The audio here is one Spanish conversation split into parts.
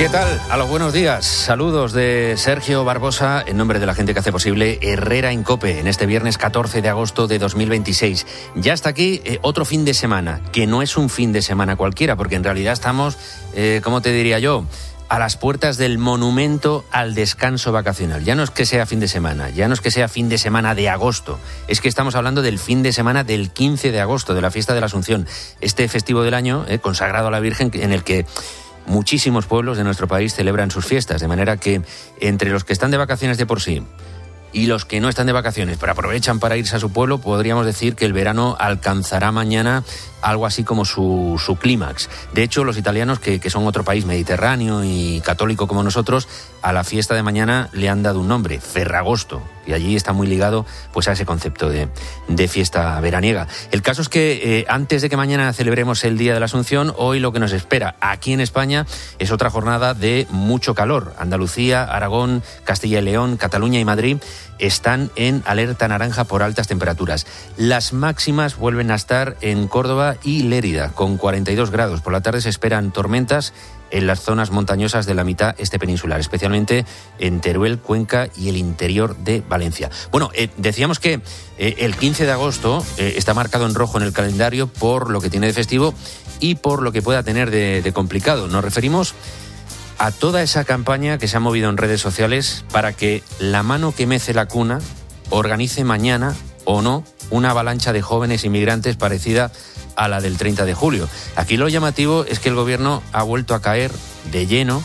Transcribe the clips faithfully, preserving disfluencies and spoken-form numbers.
¿Qué tal? A los buenos días. Saludos de Sergio Barbosa en nombre de la gente que hace posible Herrera en COPE en este viernes catorce de agosto de dos mil veintiséis. Ya está aquí eh, otro fin de semana, que no es un fin de semana cualquiera, porque en realidad estamos, eh, ¿cómo te diría yo?, a las puertas del monumento al descanso vacacional. Ya no es que sea fin de semana, ya no es que sea fin de semana de agosto, es que estamos hablando del fin de semana del quince de agosto, de la fiesta de la Asunción, este festivo del año eh, consagrado a la Virgen, en el que muchísimos pueblos de nuestro país celebran sus fiestas, de manera que entre los que están de vacaciones de por sí y los que no están de vacaciones, pero aprovechan para irse a su pueblo, podríamos decir que el verano alcanzará mañana algo así como su, su clímax. De hecho, los italianos, que, que son otro país mediterráneo y católico como nosotros, a la fiesta de mañana le han dado un nombre, Ferragosto, y allí está muy ligado pues a ese concepto de, de fiesta veraniega. El caso es que eh, antes de que mañana celebremos el Día de la Asunción, hoy lo que nos espera aquí en España es otra jornada de mucho calor. Andalucía, Aragón, Castilla y León, Cataluña y Madrid están en alerta naranja por altas temperaturas. Las máximas vuelven a estar en Córdoba y Lérida, con cuarenta y dos grados. Por la tarde se esperan tormentas en las zonas montañosas de la mitad este peninsular, especialmente en Teruel, Cuenca y el interior de Valencia. Bueno, eh, decíamos que eh, el quince de agosto eh, está marcado en rojo en el calendario por lo que tiene de festivo y por lo que pueda tener de, de complicado. Nos referimos a toda esa campaña que se ha movido en redes sociales para que la mano que mece la cuna organice mañana o no una avalancha de jóvenes inmigrantes parecida a la del treinta de julio. Aquí lo llamativo es que el gobierno ha vuelto a caer de lleno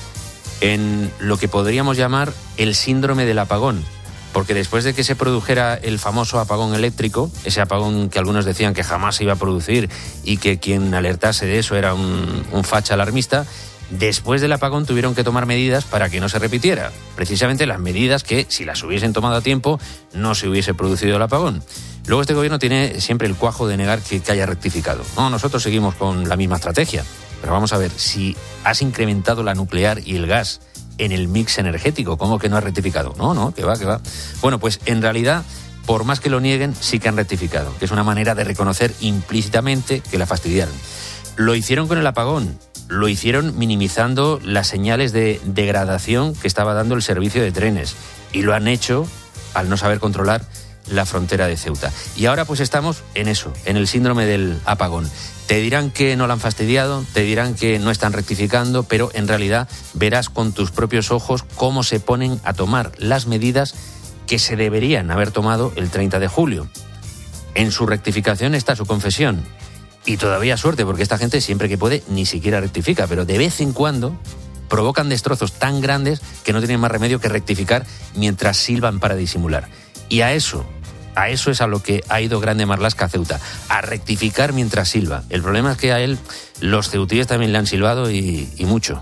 en lo que podríamos llamar el síndrome del apagón, porque después de que se produjera el famoso apagón eléctrico, ese apagón que algunos decían que jamás se iba a producir y que quien alertase de eso era un, un facha alarmista, después del apagón tuvieron que tomar medidas para que no se repitiera. Precisamente las medidas que, si las hubiesen tomado a tiempo, no se hubiese producido el apagón. Luego este gobierno tiene siempre el cuajo de negar que, que haya rectificado. No, nosotros seguimos con la misma estrategia. Pero vamos a ver, si has incrementado la nuclear y el gas en el mix energético, ¿cómo que no has rectificado? No, no, que va, que va. Bueno, pues en realidad, por más que lo nieguen, sí que han rectificado, que es una manera de reconocer implícitamente que la fastidiaron. Lo hicieron con el apagón. Lo hicieron minimizando las señales de degradación que estaba dando el servicio de trenes. Y lo han hecho al no saber controlar la frontera de Ceuta. Y ahora pues estamos en eso, en el síndrome del apagón. Te dirán que no la han fastidiado, te dirán que no están rectificando, pero en realidad verás con tus propios ojos cómo se ponen a tomar las medidas que se deberían haber tomado el treinta de julio. En su rectificación está su confesión. Y todavía suerte, porque esta gente siempre que puede ni siquiera rectifica, pero de vez en cuando provocan destrozos tan grandes que no tienen más remedio que rectificar mientras silban para disimular. Y a eso, a eso es a lo que ha ido Grande Marlaska a Ceuta, a rectificar mientras silba. El problema es que a él los ceutíes también le han silbado y, y mucho.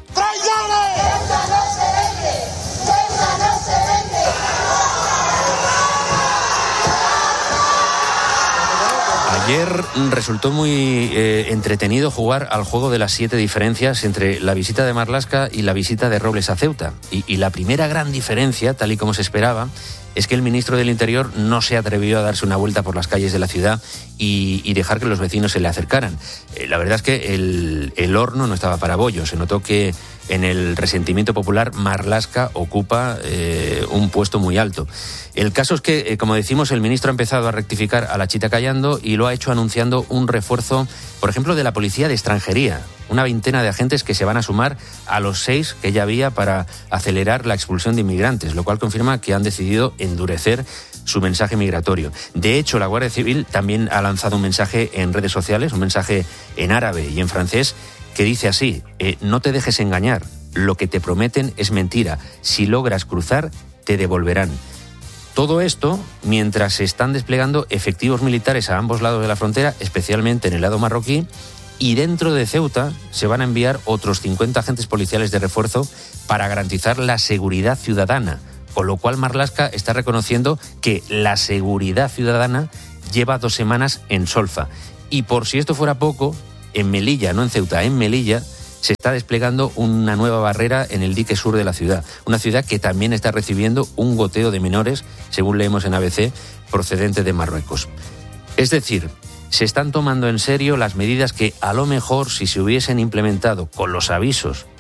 Ayer resultó muy eh, entretenido jugar al juego de las siete diferencias entre la visita de Marlaska y la visita de Robles a Ceuta. Y, y la primera gran diferencia, tal y como se esperaba, es que el ministro del Interior no se atrevió a darse una vuelta por las calles de la ciudad y, y dejar que los vecinos se le acercaran. Eh, la verdad es que el, el horno no estaba para bollo. Se notó que en el resentimiento popular Marlaska ocupa eh, un puesto muy alto. El caso es que, eh, como decimos, el ministro ha empezado a rectificar a la chita callando y lo ha hecho anunciando un refuerzo, por ejemplo, de la policía de extranjería. Una veintena de agentes que se van a sumar a los seis que ya había para acelerar la expulsión de inmigrantes, lo cual confirma que han decidido endurecer su mensaje migratorio. De hecho, la Guardia Civil también ha lanzado un mensaje en redes sociales, un mensaje en árabe y en francés, que dice así: eh, no te dejes engañar, lo que te prometen es mentira, si logras cruzar, te devolverán. Todo esto mientras se están desplegando efectivos militares a ambos lados de la frontera, especialmente en el lado marroquí, y dentro de Ceuta se van a enviar otros cincuenta agentes policiales de refuerzo para garantizar la seguridad ciudadana, con lo cual Marlaska está reconociendo que la seguridad ciudadana lleva dos semanas en solfa. Y por si esto fuera poco, en Melilla, no en Ceuta, en Melilla, se está desplegando una nueva barrera en el dique sur de la ciudad. Una ciudad que también está recibiendo un goteo de menores, según leemos en A B C, procedente de Marruecos. Es decir, se están tomando en serio las medidas que a lo mejor, si se hubiesen implementado con los avisos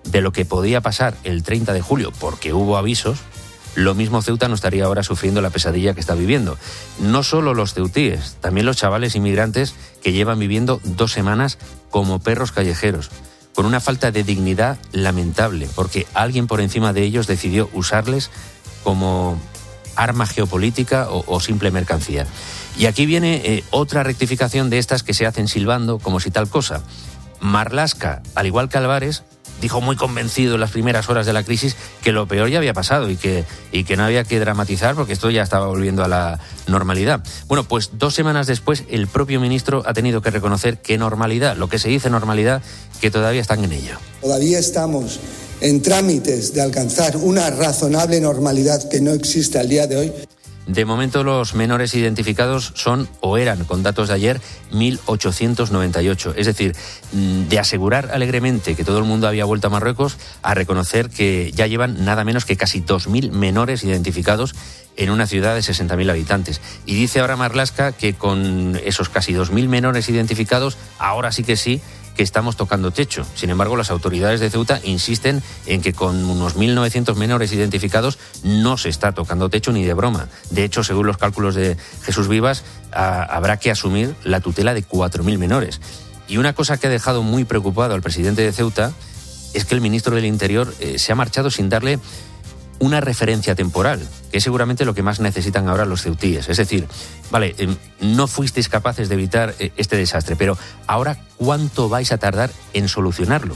de lo que podía pasar el treinta de julio, porque hubo avisos, lo mismo Ceuta no estaría ahora sufriendo la pesadilla que está viviendo. No solo los ceutíes, también los chavales inmigrantes que llevan viviendo dos semanas como perros callejeros, con una falta de dignidad lamentable, porque alguien por encima de ellos decidió usarles como arma geopolítica o, o simple mercancía. Y aquí viene eh, otra rectificación de estas que se hacen silbando como si tal cosa. Marlaska, al igual que Álvarez, dijo muy convencido en las primeras horas de la crisis que lo peor ya había pasado y que, y que no había que dramatizar porque esto ya estaba volviendo a la normalidad. Bueno, pues dos semanas después el propio ministro ha tenido que reconocer que normalidad, lo que se dice normalidad, que todavía están en ello. Todavía estamos en trámites de alcanzar una razonable normalidad que no existe al día de hoy. De momento los menores identificados son, o eran con datos de ayer, mil ochocientos noventa y ocho. Es decir, de asegurar alegremente que todo el mundo había vuelto a Marruecos, a reconocer que ya llevan nada menos que casi dos mil menores identificados en una ciudad de sesenta mil habitantes. Y dice ahora Marlaska que con esos casi dos mil menores identificados, ahora sí que sí, que estamos tocando techo. Sin embargo, las autoridades de Ceuta insisten en que con unos mil novecientos menores identificados no se está tocando techo ni de broma. De hecho, según los cálculos de Jesús Vivas, a, habrá que asumir la tutela de cuatro mil menores. Y una cosa que ha dejado muy preocupado al presidente de Ceuta es que el ministro del Interior eh, se ha marchado sin darle una referencia temporal, que es seguramente lo que más necesitan ahora los ceutíes. Es decir, vale, eh, no fuisteis capaces de evitar eh, este desastre, pero ahora, ¿cuánto vais a tardar en solucionarlo?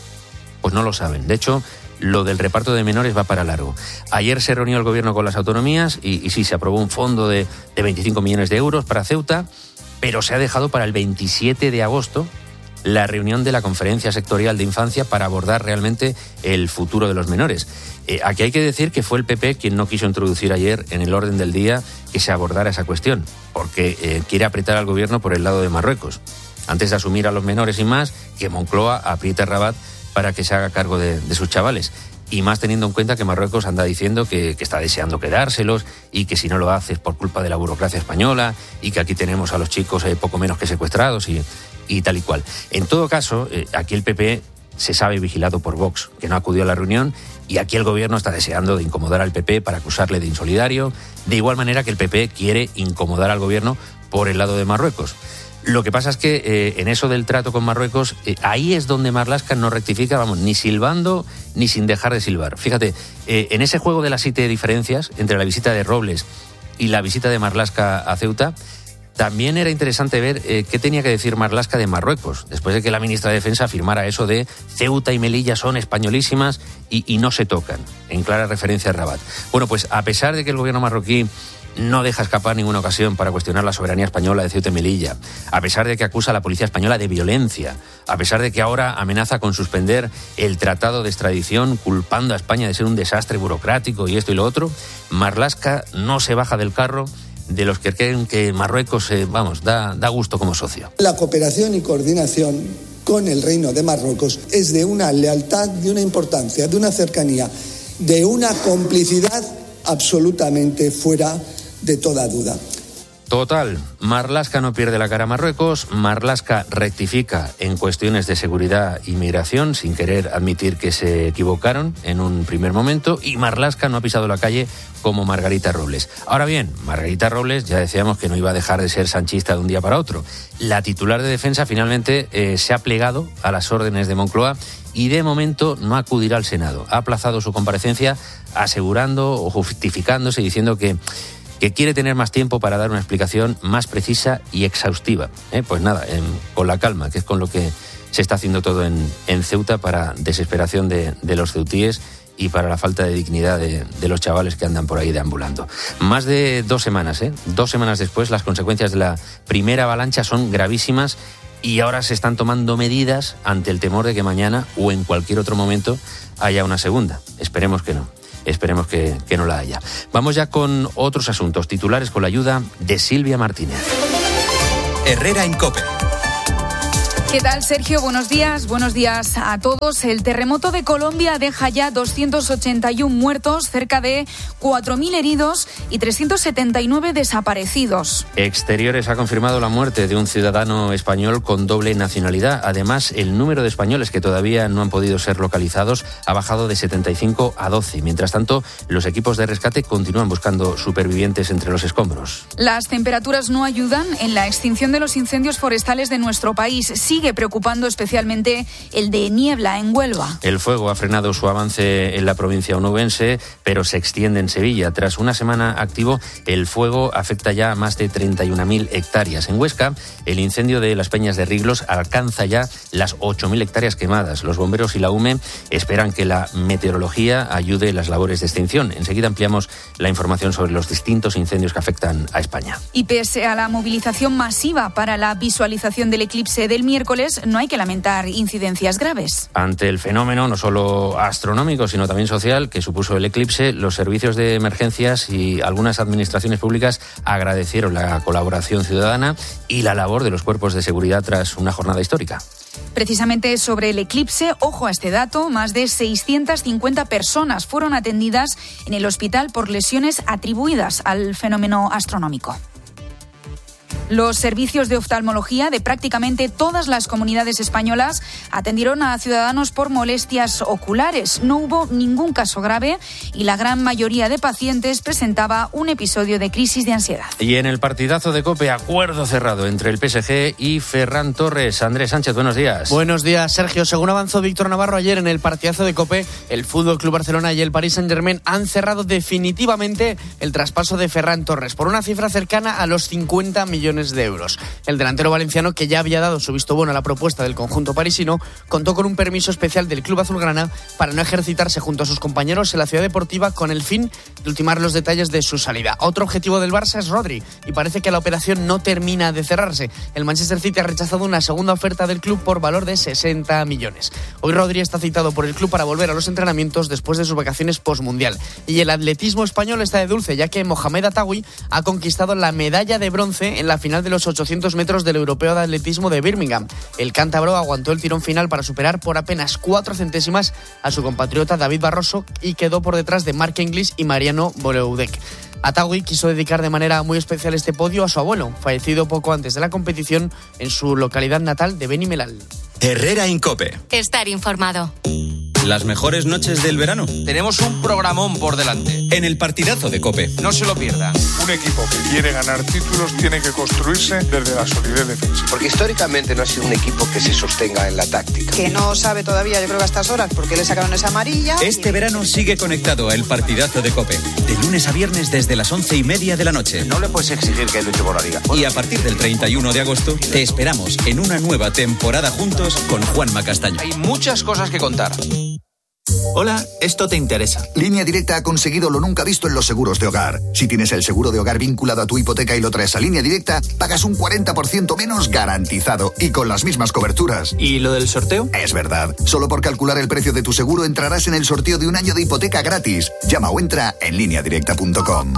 Pues no lo saben. De hecho, lo del reparto de menores va para largo. Ayer se reunió el gobierno con las autonomías y, y sí, se aprobó un fondo de, de veinticinco millones de euros para Ceuta, pero se ha dejado para el veintisiete de agosto la reunión de la Conferencia Sectorial de Infancia para abordar realmente el futuro de los menores. Eh, aquí hay que decir que fue el P P quien no quiso introducir ayer en el orden del día que se abordara esa cuestión, porque eh, quiere apretar al gobierno por el lado de Marruecos. Antes de asumir a los menores y más, que Moncloa apriete a Rabat para que se haga cargo de, de sus chavales. Y más teniendo en cuenta que Marruecos anda diciendo que, que está deseando quedárselos y que si no lo hace es por culpa de la burocracia española y que aquí tenemos a los chicos eh, poco menos que secuestrados y, y tal y cual. En todo caso, eh, aquí el P P se sabe vigilado por Vox, que no acudió a la reunión, y aquí el gobierno está deseando de incomodar al P P para acusarle de insolidario, de igual manera que el P P quiere incomodar al gobierno por el lado de Marruecos. Lo que pasa es que eh, en eso del trato con Marruecos, eh, ahí es donde Marlaska no rectifica, vamos, ni silbando ni sin dejar de silbar. Fíjate, eh, en ese juego de las siete diferencias entre la visita de Robles y la visita de Marlaska a Ceuta, también era interesante ver eh, qué tenía que decir Marlaska de Marruecos, después de que la ministra de Defensa afirmara eso de Ceuta y Melilla son españolísimas y, y no se tocan, en clara referencia a Rabat. Bueno, pues a pesar de que el gobierno marroquí no deja escapar ninguna ocasión para cuestionar la soberanía española de Ceuta y Melilla, a pesar de que acusa a la policía española de violencia, a pesar de que ahora amenaza con suspender el tratado de extradición culpando a España de ser un desastre burocrático y esto y lo otro, Marlaska no se baja del carro de los que creen que Marruecos, eh, vamos, da, da gusto como socio. La cooperación y coordinación con el Reino de Marruecos es de una lealtad, de una importancia, de una cercanía, de una complicidad absolutamente fuera de toda duda. Total, Marlaska no pierde la cara a Marruecos, Marlaska rectifica en cuestiones de seguridad y migración sin querer admitir que se equivocaron en un primer momento, y Marlaska no ha pisado la calle como Margarita Robles. Ahora bien, Margarita Robles ya decíamos que no iba a dejar de ser sanchista de un día para otro. La titular de defensa finalmente eh, se ha plegado a las órdenes de Moncloa y de momento no acudirá al Senado. Ha aplazado su comparecencia asegurando o justificándose diciendo que que quiere tener más tiempo para dar una explicación más precisa y exhaustiva. ¿Eh? Pues nada, en, con la calma, que es con lo que se está haciendo todo en, en Ceuta para desesperación de, de los ceutíes y para la falta de dignidad de, de los chavales que andan por ahí deambulando. Más de dos semanas, ¿eh? Dos semanas después, las consecuencias de la primera avalancha son gravísimas y ahora se están tomando medidas ante el temor de que mañana o en cualquier otro momento haya una segunda. Esperemos que no. Esperemos que, que no la haya. Vamos ya con otros asuntos titulares con la ayuda de Silvia Martínez. Herrera en COPE. ¿Qué tal, Sergio? Buenos días. Buenos días a todos. El terremoto de Colombia deja ya doscientos ochenta y uno muertos, cerca de cuatro mil heridos y trescientos setenta y nueve desaparecidos. Exteriores ha confirmado la muerte de un ciudadano español con doble nacionalidad. Además, el número de españoles que todavía no han podido ser localizados ha bajado de setenta y cinco a doce. Mientras tanto, los equipos de rescate continúan buscando supervivientes entre los escombros. Las temperaturas no ayudan en la extinción de los incendios forestales de nuestro país. Sigue preocupando especialmente el de Niebla, en Huelva. El fuego ha frenado su avance en la provincia onubense, pero se extiende en Sevilla. Tras una semana activo, el fuego afecta ya a más de treinta y una mil hectáreas. En Huesca, el incendio de las Peñas de Riglos alcanza ya las ocho mil hectáreas quemadas. Los bomberos y la U M E esperan que la meteorología ayude en las labores de extinción. Enseguida ampliamos la información sobre los distintos incendios que afectan a España. Y pese a la movilización masiva para la visualización del eclipse del miércoles, no hay que lamentar incidencias graves. Ante el fenómeno, no solo astronómico, sino también social, que supuso el eclipse, los servicios de emergencias y algunas administraciones públicas agradecieron la colaboración ciudadana y la labor de los cuerpos de seguridad tras una jornada histórica. Precisamente sobre el eclipse, ojo a este dato, más de seiscientas cincuenta personas fueron atendidas en el hospital por lesiones atribuidas al fenómeno astronómico. Los servicios de oftalmología de prácticamente todas las comunidades españolas atendieron a ciudadanos por molestias oculares. No hubo ningún caso grave y la gran mayoría de pacientes presentaba un episodio de crisis de ansiedad. Y en el partidazo de COPE, acuerdo cerrado entre el P S G y Ferran Torres. Andrés Sánchez, buenos días. Buenos días, Sergio. Según avanzó Víctor Navarro ayer en el partidazo de COPE, el F C Barcelona y el Paris Saint-Germain han cerrado definitivamente el traspaso de Ferran Torres por una cifra cercana a los cincuenta millones de euros. El delantero valenciano, que ya había dado su visto bueno a la propuesta del conjunto parisino, contó con un permiso especial del club azulgrana para no ejercitarse junto a sus compañeros en la ciudad deportiva con el fin de ultimar los detalles de su salida. Otro objetivo del Barça es Rodri y parece que la operación no termina de cerrarse. El Manchester City ha rechazado una segunda oferta del club por valor de sesenta millones. Hoy Rodri está citado por el club para volver a los entrenamientos después de sus vacaciones postmundial. Y el atletismo español está de dulce, ya que Mohamed Atawi ha conquistado la medalla de bronce en la final de los ochocientos metros del Europeo de Atletismo de Birmingham. El cántabro aguantó el tirón final para superar por apenas cuatro centésimas a su compatriota David Barroso y quedó por detrás de Mark Inglis y Mariano Boloudek. Atawi quiso dedicar de manera muy especial este podio a su abuelo, fallecido poco antes de la competición en su localidad natal de Benimelal. Herrera en COPE. Estar informado. Las mejores noches del verano. Tenemos un programón por delante. En el partidazo de COPE. No se lo pierdan. Un equipo que quiere ganar títulos tiene que construirse desde la solidez defensiva. Porque históricamente no ha sido un equipo que se sostenga en la táctica. Que no sabe todavía, yo creo que a estas horas, porque le sacaron esa amarilla. Este y... verano sigue conectado a el partidazo de COPE. De lunes a viernes desde las once y media de la noche. No le puedes exigir que luche por la liga. Y a partir del treinta y uno de agosto te esperamos en una nueva temporada juntos con Juanma Castaño. Hay muchas cosas que contar. Hola, esto te interesa. Línea Directa ha conseguido lo nunca visto en los seguros de hogar. Si tienes el seguro de hogar vinculado a tu hipoteca y lo traes a Línea Directa, pagas un cuarenta por ciento menos garantizado y con las mismas coberturas. ¿Y lo del sorteo? Es verdad. Solo por calcular el precio de tu seguro entrarás en el sorteo de un año de hipoteca gratis. Llama o entra en línea directa punto com.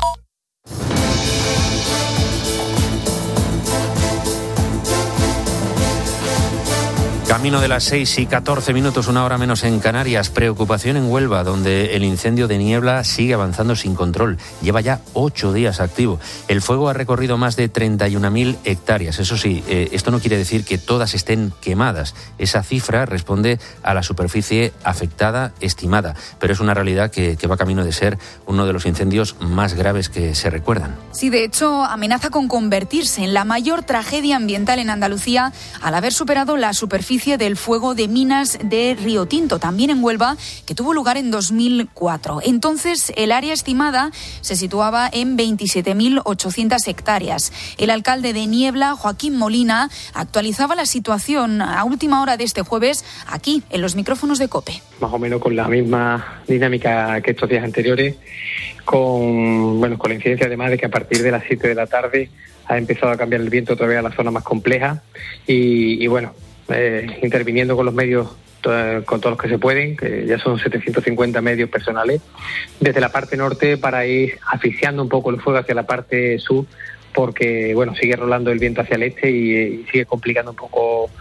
Camino de las seis y catorce minutos, una hora menos en Canarias. Preocupación en Huelva, donde el incendio de Niebla sigue avanzando sin control. Lleva ya ocho días activo. El fuego ha recorrido más de treinta y una mil hectáreas. Eso sí, eh, esto no quiere decir que todas estén quemadas. Esa cifra responde a la superficie afectada estimada, pero es una realidad que, que va camino de ser uno de los incendios más graves que se recuerdan. Sí, de hecho, amenaza con convertirse en la mayor tragedia ambiental en Andalucía al haber superado la superficie del fuego de minas de Río Tinto, también en Huelva, que tuvo lugar en dos mil cuatro. Entonces, el área estimada se situaba en veintisiete mil ochocientas hectáreas. El alcalde de Niebla, Joaquín Molina, actualizaba la situación a última hora de este jueves aquí, en los micrófonos de COPE. Más o menos con la misma dinámica que estos días anteriores, con, bueno, con la incidencia además de que a partir de las siete de la tarde ha empezado a cambiar el viento todavía a la zona más compleja y, y bueno, Eh, interviniendo con los medios, to- con todos los que se pueden, que ya son setecientos cincuenta medios personales, desde la parte norte para ir asfixiando un poco el fuego hacia la parte sur, porque bueno, sigue rolando el viento hacia el este y, y sigue complicando un poco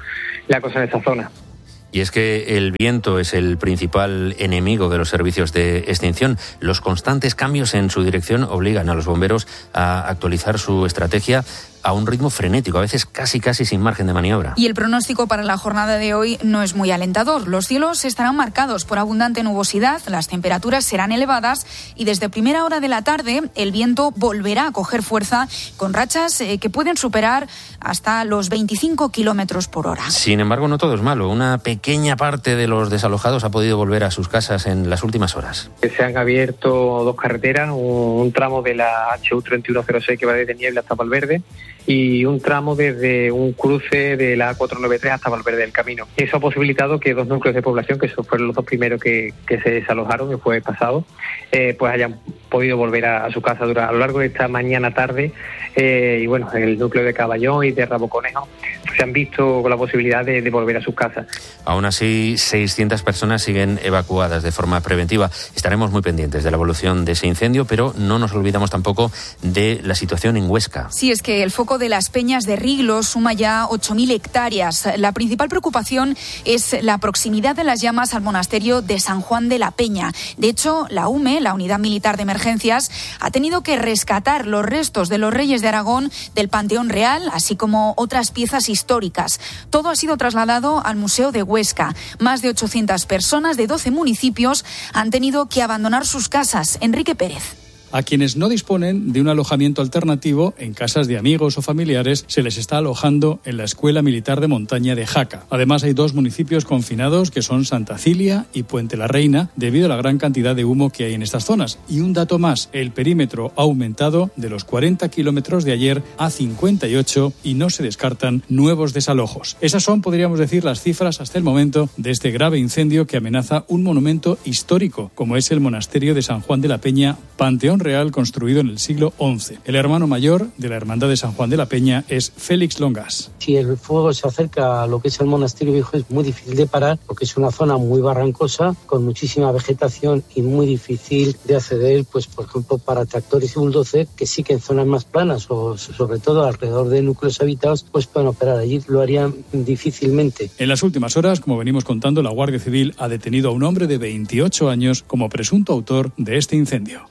la cosa en esa zona. Y es que el viento es el principal enemigo de los servicios de extinción. Los constantes cambios en su dirección obligan a los bomberos a actualizar su estrategia a un ritmo frenético, a veces casi casi sin margen de maniobra. Y el pronóstico para la jornada de hoy no es muy alentador. Los cielos estarán marcados por abundante nubosidad, las temperaturas serán elevadas y desde primera hora de la tarde el viento volverá a coger fuerza con rachas eh, que pueden superar hasta los veinticinco kilómetros por hora. Sin embargo, no todo es malo. Una pequeña parte de los desalojados ha podido volver a sus casas en las últimas horas. Se han abierto dos carreteras, un tramo de la H U treinta y uno cero seis que va desde Niebla hasta Valverde y un tramo desde un cruce de la A cuatrocientos noventa y tres hasta Valverde del Camino. Eso ha posibilitado que dos núcleos de población, que esos fueron los dos primeros que, que se desalojaron el jueves pasado, eh, pues hayan podido volver a, a su casa durante, a lo largo de esta mañana tarde. Eh, y bueno, el núcleo de Caballón y de Rabo Conejo se han visto con la posibilidad de, de volver a sus casas. Aún así, seiscientas personas siguen evacuadas de forma preventiva. Estaremos muy pendientes de la evolución de ese incendio, pero no nos olvidamos tampoco de la situación en Huesca. Sí, es que el foco de las Peñas de Riglos suma ya ocho mil hectáreas. La principal preocupación es la proximidad de las llamas al monasterio de San Juan de la Peña. De hecho, la U M E, la Unidad Militar de Emergencias, ha tenido que rescatar los restos de los reyes de Aragón del Panteón Real, así como otras piezas históricas. Todo ha sido trasladado al Museo de Huesca. Más de ochocientas personas de doce municipios han tenido que abandonar sus casas. Enrique Pérez. A quienes no disponen de un alojamiento alternativo en casas de amigos o familiares se les está alojando en la Escuela Militar de Montaña de Jaca. Además, hay dos municipios confinados que son Santa Cilia y Puente la Reina debido a la gran cantidad de humo que hay en estas zonas. Y un dato más, el perímetro ha aumentado de los cuarenta kilómetros de ayer a cincuenta y ocho y no se descartan nuevos desalojos. Esas son, podríamos decir, las cifras hasta el momento de este grave incendio que amenaza un monumento histórico como es el monasterio de San Juan de la Peña, Panteón Real construido en el siglo once. El hermano mayor de la Hermandad de San Juan de la Peña es Félix Longas. Si el fuego se acerca a lo que es el monasterio viejo es muy difícil de parar porque es una zona muy barrancosa con muchísima vegetación y muy difícil de acceder, pues por ejemplo para tractores y bulldozer que sí que en zonas más planas o sobre todo alrededor de núcleos habitados pues pueden operar allí, lo harían difícilmente. En las últimas horas, como venimos contando, la Guardia Civil ha detenido a un hombre de veintiocho años como presunto autor de este incendio.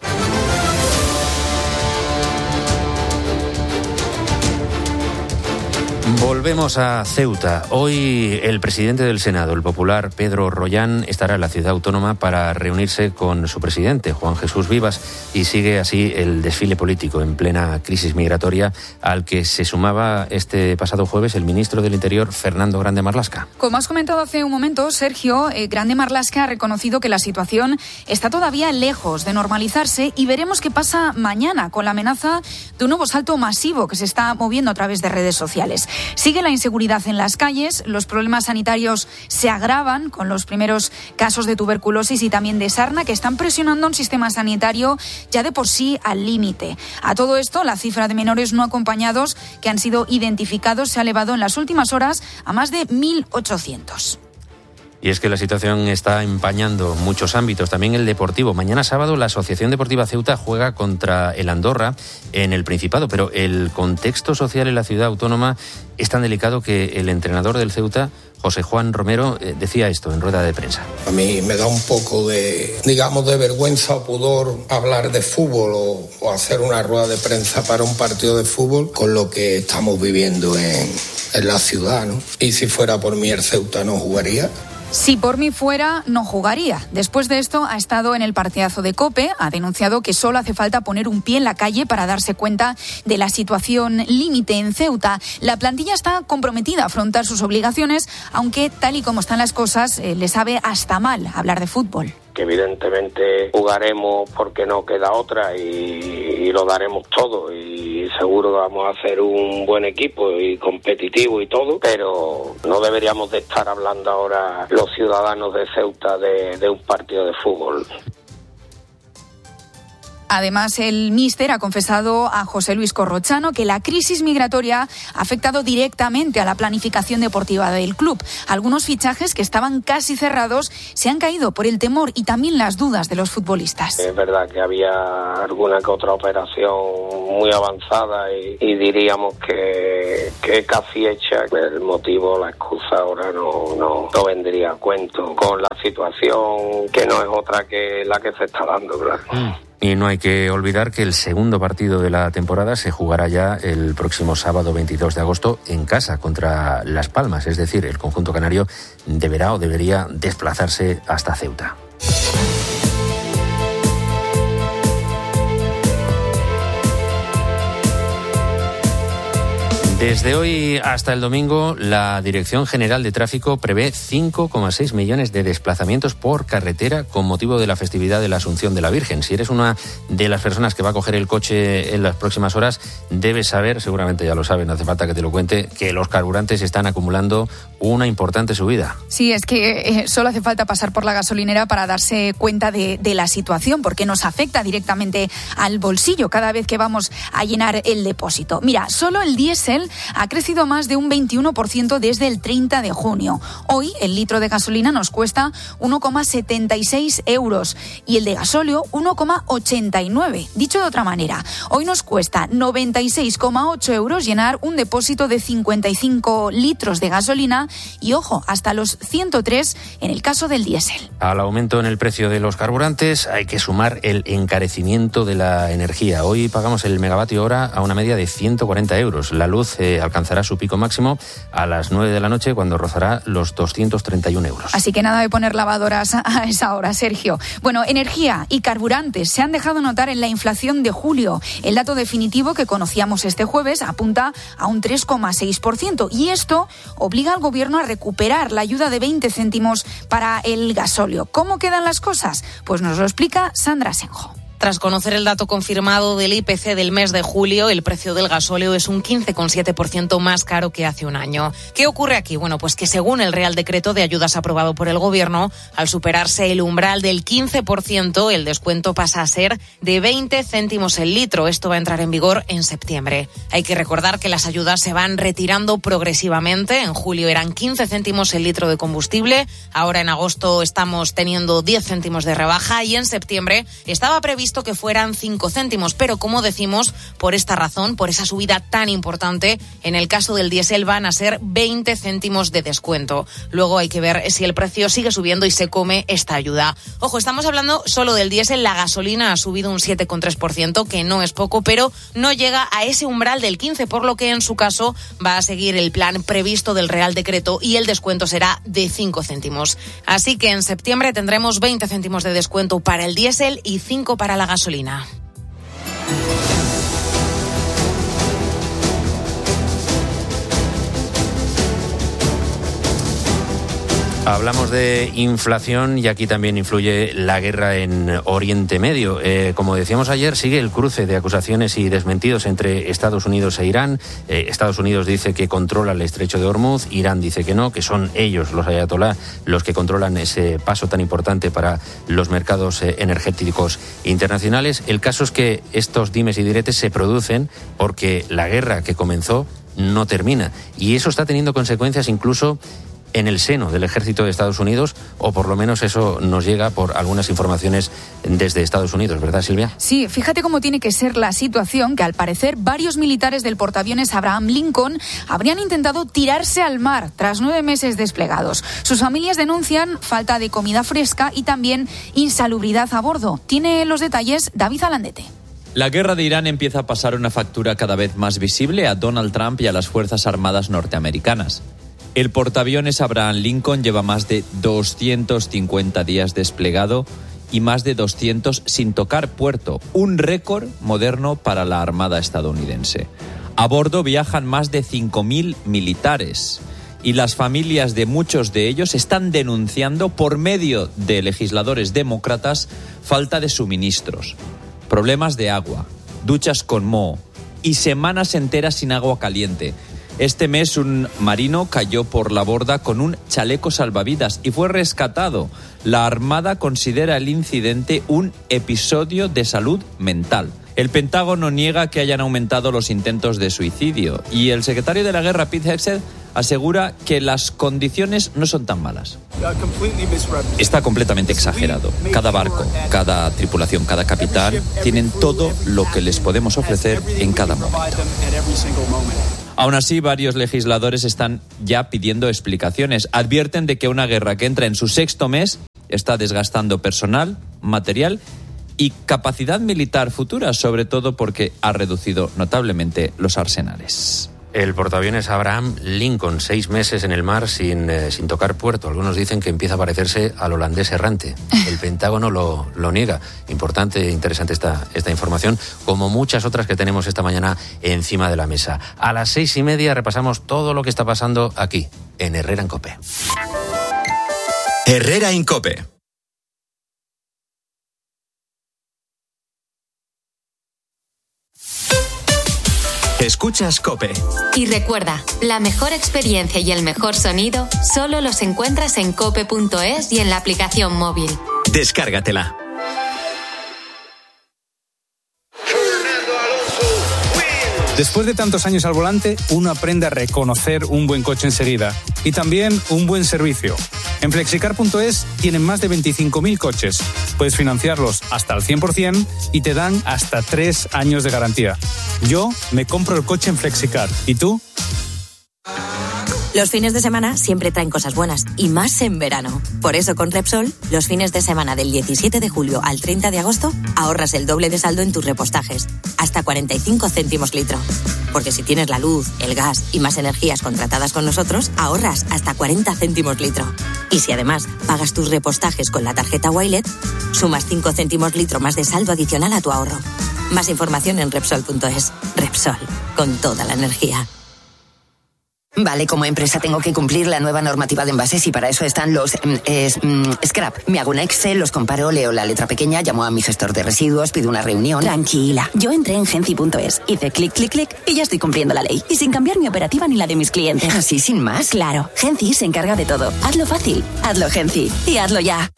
Volvemos a Ceuta. Hoy el presidente del Senado, el popular Pedro Rollán, estará en la ciudad autónoma para reunirse con su presidente, Juan Jesús Vivas, y sigue así el desfile político en plena crisis migratoria al que se sumaba este pasado jueves el ministro del Interior, Fernando Grande Marlaska. Como has comentado hace un momento, Sergio, eh, Grande Marlaska ha reconocido que la situación está todavía lejos de normalizarse y veremos qué pasa mañana con la amenaza de un nuevo salto masivo que se está moviendo a través de redes sociales. Sigue la inseguridad en las calles, los problemas sanitarios se agravan con los primeros casos de tuberculosis y también de sarna que están presionando un sistema sanitario ya de por sí al límite. A todo esto, la cifra de menores no acompañados que han sido identificados se ha elevado en las últimas horas a más de mil ochocientos. Y es que la situación está empañando muchos ámbitos, también el deportivo. Mañana sábado la Asociación Deportiva Ceuta juega contra el Andorra en el Principado, pero el contexto social en la ciudad autónoma es tan delicado que el entrenador del Ceuta, José Juan Romero, eh, decía esto en rueda de prensa. A mí me da un poco de, digamos, de vergüenza o pudor hablar de fútbol o, o hacer una rueda de prensa para un partido de fútbol con lo que estamos viviendo en, en la ciudad, ¿no? Y si fuera por mí el Ceuta no jugaría. Si por mí fuera, no jugaría. Después de esto, ha estado en el partidazo de COPE, ha denunciado que solo hace falta poner un pie en la calle para darse cuenta de la situación límite en Ceuta. La plantilla está comprometida a afrontar sus obligaciones, aunque tal y como están las cosas, eh, le sabe hasta mal hablar de fútbol. Que evidentemente jugaremos porque no queda otra y, y lo daremos todo y seguro que vamos a hacer un buen equipo y competitivo y todo, pero no deberíamos de estar hablando ahora los ciudadanos de Ceuta de, de un partido de fútbol. Además, el míster ha confesado a José Luis Corrochano que la crisis migratoria ha afectado directamente a la planificación deportiva del club. Algunos fichajes que estaban casi cerrados se han caído por el temor y también las dudas de los futbolistas. Es verdad que había alguna que otra operación muy avanzada y, y diríamos que, que casi hecha. El motivo, la excusa ahora no, no, no vendría a cuento con la situación que no es otra que la que se está dando, claro. Mm. Y no hay que olvidar que el segundo partido de la temporada se jugará ya el próximo sábado veintidós de agosto en casa contra Las Palmas. Es decir, el conjunto canario deberá o debería desplazarse hasta Ceuta. Desde hoy hasta el domingo, la Dirección General de Tráfico prevé cinco coma seis millones de desplazamientos por carretera con motivo de la festividad de la Asunción de la Virgen. Si eres una de las personas que va a coger el coche en las próximas horas, debes saber, seguramente ya lo sabes, no hace falta que te lo cuente, que los carburantes están acumulando una importante subida. Sí, es que eh, solo hace falta pasar por la gasolinera para darse cuenta de, de la situación, porque nos afecta directamente al bolsillo cada vez que vamos a llenar el depósito. Mira, solo el diésel ha crecido más de un veintiuno por ciento desde el treinta de junio. Hoy el litro de gasolina nos cuesta uno coma setenta y seis euros y el de gasóleo uno coma ochenta y nueve. Dicho de otra manera, hoy nos cuesta noventa y seis coma ocho euros llenar un depósito de cincuenta y cinco litros de gasolina y, ojo, hasta los ciento tres en el caso del diésel. Al aumento en el precio de los carburantes hay que sumar el encarecimiento de la energía. Hoy pagamos el megavatio hora a una media de ciento cuarenta euros. La luz eh, alcanzará su pico máximo a las nueve de la noche cuando rozará los doscientos treinta y un euros. Así que nada de poner lavadoras a esa hora, Sergio. Bueno, energía y carburantes se han dejado notar en la inflación de julio. El dato definitivo que conocíamos este jueves apunta a un tres coma seis por ciento y esto obliga al gobierno a recuperar la ayuda de veinte céntimos para el gasóleo. ¿Cómo quedan las cosas? Pues nos lo explica Sandra Senjo. Tras conocer el dato confirmado del I P C del mes de julio, el precio del gasóleo es un quince coma siete por ciento más caro que hace un año. ¿Qué ocurre aquí? Bueno, pues que según el Real Decreto de Ayudas aprobado por el Gobierno, al superarse el umbral del quince por ciento, el descuento pasa a ser de veinte céntimos el litro. Esto va a entrar en vigor en septiembre. Hay que recordar que las ayudas se van retirando progresivamente. En julio eran quince céntimos el litro de combustible. Ahora en agosto estamos teniendo diez céntimos de rebaja y en septiembre estaba previsto que fueran cinco céntimos, pero como decimos, por esta razón, por esa subida tan importante, en el caso del diésel van a ser veinte céntimos de descuento. Luego hay que ver si el precio sigue subiendo y se come esta ayuda. Ojo, estamos hablando solo del diésel, la gasolina ha subido un siete coma tres por ciento, que no es poco, pero no llega a ese umbral del quince, por lo que en su caso va a seguir el plan previsto del Real Decreto y el descuento será de cinco céntimos. Así que en septiembre tendremos veinte céntimos de descuento para el diésel y cinco para la gasolina. Hablamos de inflación y aquí también influye la guerra en Oriente Medio. Eh, como decíamos ayer, sigue el cruce de acusaciones y desmentidos entre Estados Unidos e Irán. Eh, Estados Unidos dice que controla el estrecho de Hormuz, Irán dice que no, que son ellos, los ayatolá, los que controlan ese paso tan importante para los mercados eh, energéticos internacionales. El caso es que estos dimes y diretes se producen porque la guerra que comenzó no termina y eso está teniendo consecuencias incluso en el seno del ejército de Estados Unidos, o por lo menos eso nos llega por algunas informaciones desde Estados Unidos, ¿verdad, Silvia? Sí, fíjate cómo tiene que ser la situación, que al parecer varios militares del portaaviones Abraham Lincoln habrían intentado tirarse al mar tras nueve meses desplegados. Sus familias denuncian falta de comida fresca y también insalubridad a bordo. Tiene los detalles David Alandete. La guerra de Irán empieza a pasar una factura cada vez más visible a Donald Trump y a las Fuerzas Armadas norteamericanas. El portaaviones Abraham Lincoln lleva más de doscientos cincuenta días desplegado y más de doscientos sin tocar puerto, un récord moderno para la Armada estadounidense. A bordo viajan más de cinco mil militares y las familias de muchos de ellos están denunciando por medio de legisladores demócratas falta de suministros, problemas de agua, duchas con moho y semanas enteras sin agua caliente. Este mes un marino cayó por la borda con un chaleco salvavidas y fue rescatado. La Armada considera el incidente un episodio de salud mental. El Pentágono niega que hayan aumentado los intentos de suicidio y el secretario de la Guerra, Pete Hegseth, asegura que las condiciones no son tan malas. Está completamente exagerado. Cada barco, cada tripulación, cada capitán tienen todo lo que les podemos ofrecer en cada momento. Aún así, varios legisladores están ya pidiendo explicaciones. Advierten de que una guerra que entra en su sexto mes está desgastando personal, material y capacidad militar futura, sobre todo porque ha reducido notablemente los arsenales. El portaaviones Abraham Lincoln, seis meses en el mar sin, eh, sin tocar puerto. Algunos dicen que empieza a parecerse al holandés errante. El Pentágono lo, lo niega. Importante e interesante esta, esta información, como muchas otras que tenemos esta mañana encima de la mesa. A las seis y media repasamos todo lo que está pasando aquí, en Herrera en COPE. Herrera en COPE. Escuchas COPE. Y recuerda, la mejor experiencia y el mejor sonido solo los encuentras en cope punto es y en la aplicación móvil. Descárgatela. Después de tantos años al volante, uno aprende a reconocer un buen coche enseguida y también un buen servicio. En flexicar punto es tienen más de veinticinco mil coches. Puedes financiarlos hasta al cien por ciento y te dan hasta tres años de garantía. Yo me compro el coche en Flexicar. ¿Y tú? Los fines de semana siempre traen cosas buenas, y más en verano. Por eso con Repsol, los fines de semana del diecisiete de julio al treinta de agosto, ahorras el doble de saldo en tus repostajes, hasta cuarenta y cinco céntimos litro. Porque si tienes la luz, el gas y más energías contratadas con nosotros, ahorras hasta cuarenta céntimos litro. Y si además pagas tus repostajes con la tarjeta Wilet, sumas cinco céntimos litro más de saldo adicional a tu ahorro. Más información en Repsol punto es. Repsol, con toda la energía. Vale, como empresa tengo que cumplir la nueva normativa de envases y para eso están los eh, mm, scrap. Me hago un Excel, los comparo, leo la letra pequeña, llamo a mi gestor de residuos, pido una reunión. Tranquila, yo entré en Genci punto es, hice clic, clic, clic y ya estoy cumpliendo la ley. Y sin cambiar mi operativa ni la de mis clientes. ¿Así sin más? Claro, Genci se encarga de todo. Hazlo fácil, hazlo Genci y hazlo ya.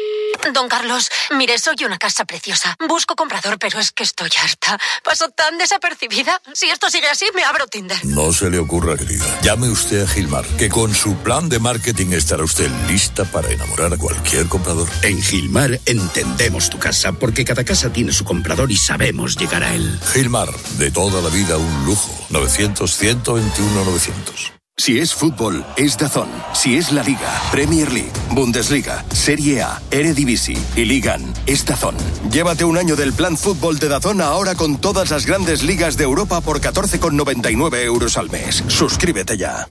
Don Carlos, mire, soy una casa preciosa. Busco comprador, pero es que estoy harta. Paso tan desapercibida. Si esto sigue así, me abro Tinder. No se le ocurra, querida. Llame usted a Gilmar, que con su plan de marketing estará usted lista para enamorar a cualquier comprador. En Gilmar entendemos tu casa, porque cada casa tiene su comprador y sabemos llegar a él. Gilmar, de toda la vida un lujo. novecientos, ciento veintiuno, novecientos. Si es fútbol, es DAZN. Si es la Liga, Premier League, Bundesliga, Serie A, Eredivisie y Ligan, es DAZN. Llévate un año del plan fútbol de DAZN ahora con todas las grandes ligas de Europa por catorce con noventa y nueve euros al mes. Suscríbete ya.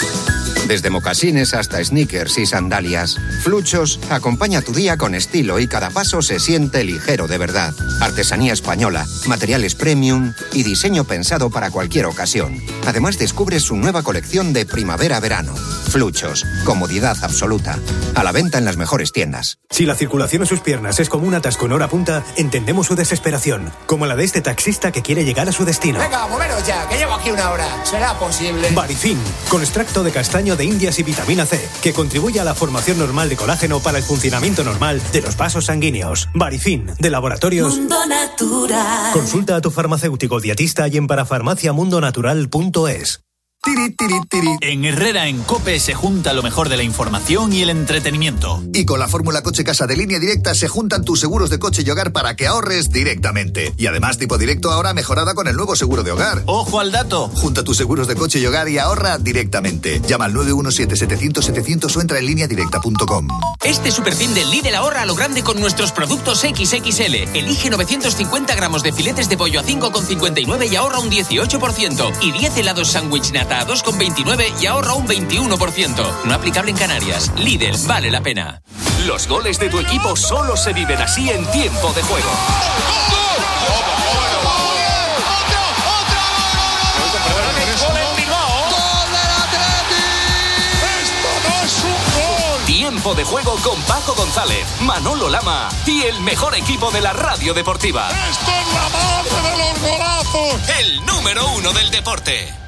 Desde mocasines hasta sneakers y sandalias, Fluchos acompaña tu día con estilo y cada paso se siente ligero de verdad. Artesanía española, materiales premium y diseño pensado para cualquier ocasión. Además descubres su nueva colección de primavera-verano. Fluchos, comodidad absoluta. A la venta en las mejores tiendas. Si la circulación en sus piernas es como un atasco en hora punta, entendemos su desesperación, como la de este taxista que quiere llegar a su destino. Venga, moveros ya, que llevo aquí una hora. ¿Será posible? Barifin, con extracto de castaño de Indias y vitamina C, que contribuye a la formación normal de colágeno para el funcionamiento normal de los vasos sanguíneos. Barifin, de Laboratorios Mundo Natural. Consulta a tu farmacéutico dietista y en parafarmacia mundo natural punto es. Tiri, tiri, tiri. En Herrera en COPE se junta lo mejor de la información y el entretenimiento. Y con la fórmula Coche Casa de Línea Directa se juntan tus seguros de coche y hogar para que ahorres directamente. Y además tipo directo ahora mejorada con el nuevo seguro de hogar. ¡Ojo al dato! Junta tus seguros de coche y hogar y ahorra directamente. Llama al nueve uno siete, setecientos, setecientos o entra en línea directa punto com. Este superfin del Lidl ahorra a lo grande con nuestros productos equis equis ele. Elige novecientos cincuenta gramos de filetes de pollo a cinco con cincuenta y nueve y ahorra un dieciocho por ciento. Y diez helados sándwich nata a dos con veintinueve y ahorra un veintiuno por ciento. No aplicable en Canarias. Lidl, vale la pena. Los goles de tu equipo solo se viven así en tiempo de juego. Tiempo de juego con Paco González, Manolo Lama y el mejor equipo de la radio deportiva. ¡Esto es la madre de los golazos! El número uno del deporte.